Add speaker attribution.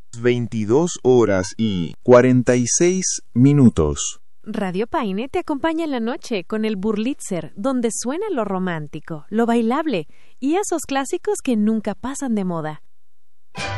Speaker 1: 22:46.
Speaker 2: Radio Paine te acompaña en la noche con el Burlitzer, donde suena lo romántico, lo bailable y esos clásicos que nunca pasan de moda.